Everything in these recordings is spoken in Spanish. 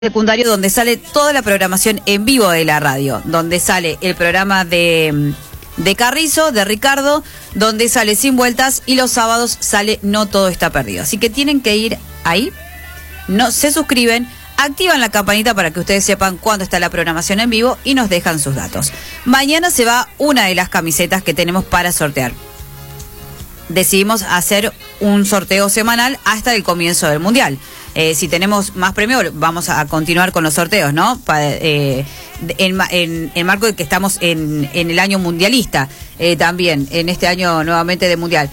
secundario donde sale toda la programación en vivo de la radio, donde sale el programa de Carrizo, de Ricardo, donde sale Sin Vueltas y los sábados sale No Todo Está Perdido. Así que tienen que ir ahí, no se suscriben, activan la campanita para que ustedes sepan cuándo está la programación en vivo y nos dejan sus datos. Mañana se va una de las camisetas que tenemos para sortear. Decidimos hacer un sorteo semanal hasta el comienzo del Mundial. Si tenemos más premios, vamos a continuar con los sorteos, ¿no? En el marco de que estamos en el año mundialista, también, en este año nuevamente de Mundial.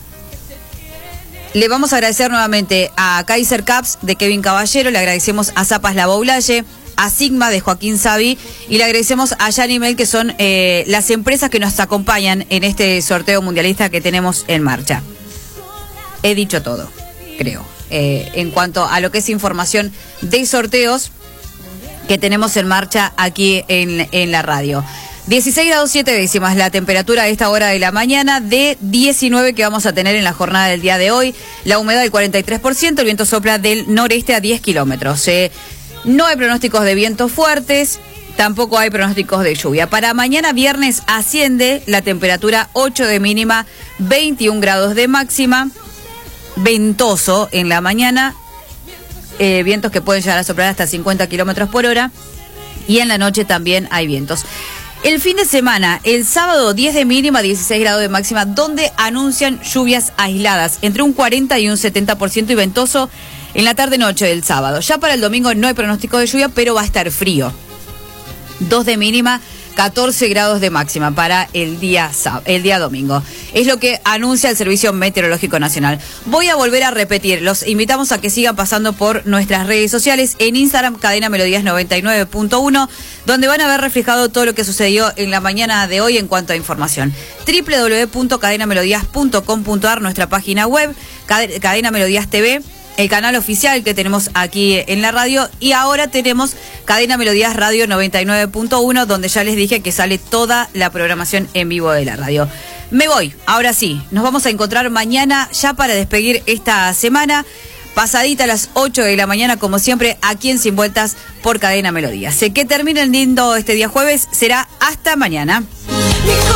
Le vamos a agradecer nuevamente a Kaiser Caps de Kevin Caballero, le agradecemos a Zapas La Boulaye, a Sigma de Joaquín Sabi y le agradecemos a Yanimel, que son las empresas que nos acompañan en este sorteo mundialista que tenemos en marcha. He dicho todo, creo, en cuanto a lo que es información de sorteos que tenemos en marcha aquí en la radio. 16 grados 7 décimas la temperatura a esta hora de la mañana, de 19 que vamos a tener en la jornada del día de hoy. La humedad del 43%, el viento sopla del noreste a 10 kilómetros. No hay pronósticos de vientos fuertes, tampoco hay pronósticos de lluvia. Para mañana viernes asciende la temperatura, 8 de mínima, 21 grados de máxima, ventoso en la mañana, vientos que pueden llegar a soplar hasta 50 kilómetros por hora, y en la noche también hay vientos. El fin de semana, el sábado 10 de mínima, 16 grados de máxima, donde anuncian lluvias aisladas, entre un 40 y un 70% y ventoso en la tarde-noche del sábado. Ya para el domingo no hay pronóstico de lluvia, pero va a estar frío. 2 de mínima, 14 grados de máxima para el día domingo. Es lo que anuncia el Servicio Meteorológico Nacional. Voy a volver a repetir, los invitamos a que sigan pasando por nuestras redes sociales, en Instagram, Cadena Melodías 99.1, donde van a ver reflejado todo lo que sucedió en la mañana de hoy en cuanto a información. www.cadenamelodías.com.ar, nuestra página web, Cadena Melodías TV, el canal oficial que tenemos aquí en la radio, y ahora tenemos Cadena Melodías Radio 99.1, donde ya les dije que sale toda la programación en vivo de la radio. Me voy, ahora sí, nos vamos a encontrar mañana ya para despedir esta semana, pasadita a las 8 de la mañana, como siempre, aquí en Sin Vueltas por Cadena Melodías. Sé que terminen lindo este día jueves, será hasta mañana.